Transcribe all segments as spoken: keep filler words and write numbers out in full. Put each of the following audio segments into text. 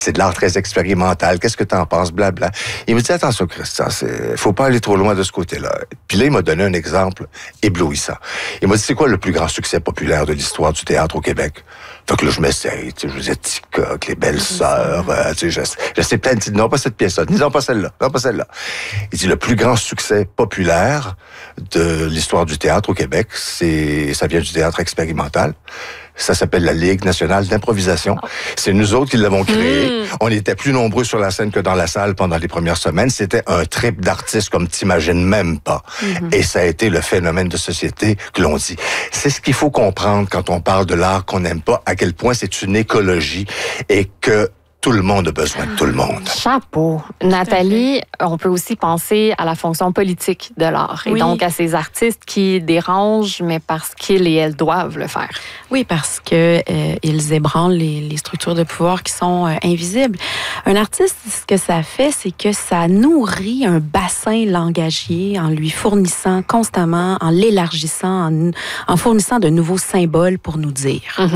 C'est de l'art très expérimental. Qu'est-ce que tu en penses? Blabla. Il me dit, attention, Christian, il faut pas aller trop loin de ce côté-là. Puis là, il m'a donné un exemple éblouissant. Il m'a dit, c'est quoi le plus grand succès populaire de l'histoire du théâtre au Québec? Fait que là, je m'essaye. Tu sais, je vous ai Ticoc, Les Belles Sœurs. Euh, tu sais, je, je sais plein de... Non, pas cette pièce-là. Non, pas celle-là. Non, pas celle-là. Il dit, le plus grand succès populaire de l'histoire du théâtre au Québec, c'est, ça vient du théâtre expérimental. Ça s'appelle la Ligue nationale d'improvisation. C'est nous autres qui l'avons créé. Mmh. On était plus nombreux sur la scène que dans la salle pendant les premières semaines. C'était un trip d'artistes comme t'imagines même pas. Mmh. Et ça a été le phénomène de société que l'on dit. C'est ce qu'il faut comprendre quand on parle de l'art qu'on n'aime pas, à quel point c'est une écologie et que tout le monde a besoin de tout le monde. Chapeau. Nathalie, on peut aussi penser à la fonction politique de l'art et oui. donc à ces artistes qui dérangent, mais parce qu'ils et elles doivent le faire. Oui, parce que euh, ils ébranlent les, les structures de pouvoir qui sont euh, invisibles. Un artiste, ce que ça fait, c'est que ça nourrit un bassin langagier en lui fournissant constamment, en l'élargissant, en, en fournissant de nouveaux symboles pour nous dire. Mm-hmm.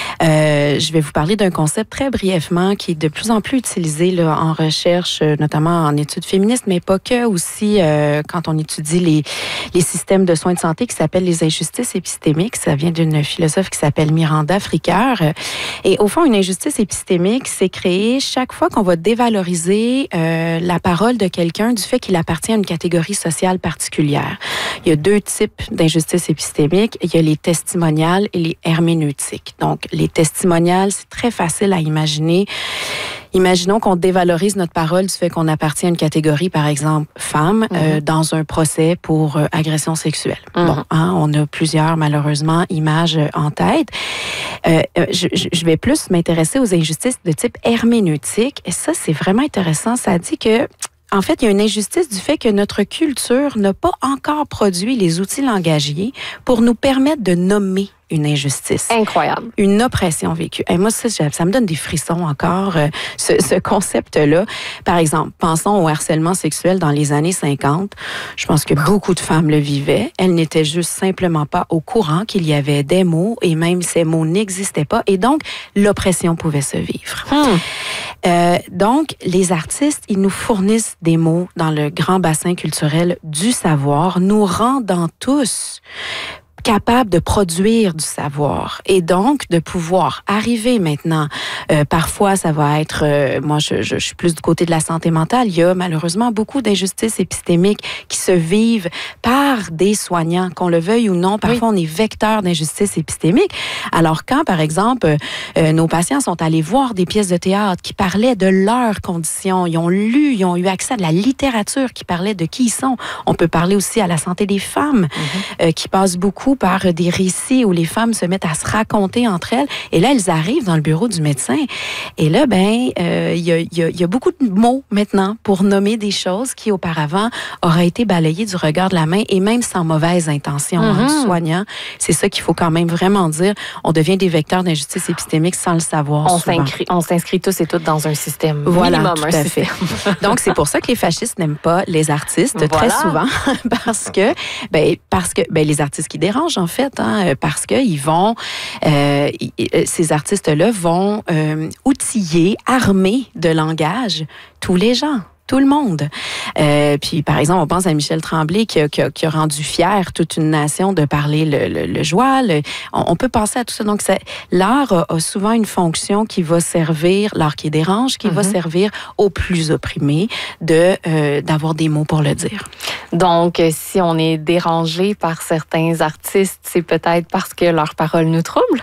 Euh, je vais vous parler d'un concept très brièvement qui est de plus en plus utilisé là, en recherche, notamment en études féministes, mais pas que, aussi euh, quand on étudie les, les systèmes de soins de santé, qui s'appellent les injustices épistémiques. Ça vient d'une philosophe qui s'appelle Miranda Fricker. Et au fond, une injustice épistémique, c'est créé chaque fois qu'on va dévaloriser euh, la parole de quelqu'un du fait qu'il appartient à une catégorie sociale particulière. Il y a deux types d'injustices épistémiques. Il y a les testimoniales et les herméneutiques. Donc, les testimoniales, c'est très facile à imaginer. Imaginons qu'on dévalorise notre parole du fait qu'on appartient à une catégorie, par exemple, femme, mm-hmm. euh, dans un procès pour euh, agression sexuelle. Mm-hmm. Bon, hein, on a plusieurs, malheureusement, images en tête. Euh, je, je vais plus m'intéresser aux injustices de type herméneutique. Et ça, c'est vraiment intéressant. Ça dit que en fait, il y a une injustice du fait que notre culture n'a pas encore produit les outils langagiers pour nous permettre de nommer une injustice. Incroyable. Une oppression vécue. Et moi, ça, ça me donne des frissons encore, euh, ce, ce concept-là. Par exemple, pensons au harcèlement sexuel dans les années cinquante. Je pense que beaucoup de femmes le vivaient. Elles n'étaient juste simplement pas au courant qu'il y avait des mots et même ces mots n'existaient pas. Et donc, l'oppression pouvait se vivre. Hmm. Euh, donc, les artistes, ils nous fournissent des mots dans le grand bassin culturel du savoir, nous rendant tous capable de produire du savoir et donc de pouvoir arriver maintenant. Euh, parfois, ça va être... Euh, moi, je, je, je suis plus du côté de la santé mentale. Il y a malheureusement beaucoup d'injustices épistémiques qui se vivent par des soignants, qu'on le veuille ou non. Parfois, oui. on est vecteur d'injustices épistémiques. Alors, quand, par exemple, euh, nos patients sont allés voir des pièces de théâtre qui parlaient de leurs conditions, ils ont lu, ils ont eu accès à de la littérature qui parlait de qui ils sont. On peut parler aussi à la santé des femmes, mm-hmm. euh, qui passe beaucoup par des récits où les femmes se mettent à se raconter entre elles. Et là, elles arrivent dans le bureau du médecin. Et là, ben, euh, il y a, y a, y a beaucoup de mots maintenant pour nommer des choses qui, auparavant, auraient été balayées du regard de la main et même sans mauvaise intention mm-hmm. hein, du soignant. C'est ça qu'il faut quand même vraiment dire. On devient des vecteurs d'injustice épistémique sans le savoir. On s'inscrit, on s'inscrit tous et toutes dans un système. Voilà, minimum, tout un à système. fait. Donc, c'est pour ça que les fascistes n'aiment pas les artistes voilà. très souvent. Parce que, ben, parce que ben, les artistes qui dérangent, en fait, hein, parce qu'ils vont, euh, ces artistes-là vont euh, outiller, armer de langage tous les gens. Tout le monde. Euh, puis, par exemple, on pense à Michel Tremblay qui a, qui a, qui a rendu fière toute une nation de parler le, le, le joie. Le, on, on peut penser à tout ça. Donc, ça, l'art a, a souvent une fonction qui va servir, l'art qui dérange, qui mm-hmm. va servir aux plus opprimés de euh, d'avoir des mots pour le dire. Donc, si on est dérangé par certains artistes, c'est peut-être parce que leurs paroles nous troublent?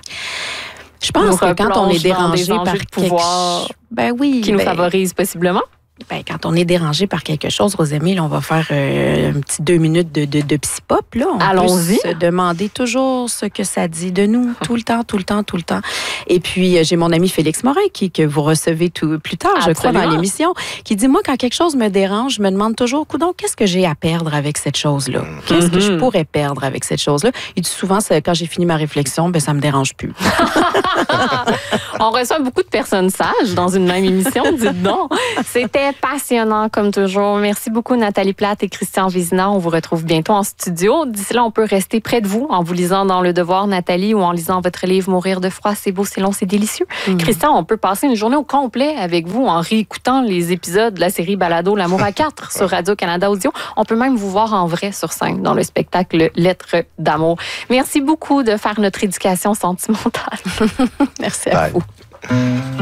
Je pense que quand on est dérangé par quelque chose ben oui, qui ben, nous favorise possiblement. Ben, quand on est dérangé par quelque chose, Rosémile, on va faire euh, un petit deux minutes de, de, de psy-pop. Là. On Allons-y. peut se demander toujours ce que ça dit de nous, tout le temps, tout le temps, tout le temps. Et puis, j'ai mon ami Félix Morin, qui, que vous recevez tout, plus tard, Absolument. je crois, dans l'émission, qui dit, moi, quand quelque chose me dérange, je me demande toujours, coudonc, qu'est-ce que j'ai à perdre avec cette chose-là? Qu'est-ce mm-hmm. que je pourrais perdre avec cette chose-là? Il dit souvent, quand j'ai fini ma réflexion, ben, ça me dérange plus. On reçoit beaucoup de personnes sages dans une même émission, dites donc. C'était C'était passionnant comme toujours. Merci beaucoup Nathalie Plate et Christian Vézina. On vous retrouve bientôt en studio. D'ici là, on peut rester près de vous en vous lisant dans Le Devoir, Nathalie, ou en lisant votre livre Mourir de froid, c'est beau, c'est long, c'est délicieux. Mmh. Christian, on peut passer une journée au complet avec vous en réécoutant les épisodes de la série Balado L'amour à quatre sur Radio-Canada Audio. On peut même vous voir en vrai sur scène dans le spectacle Lettres d'amour. Merci beaucoup de faire notre éducation sentimentale. Merci à Bye. vous.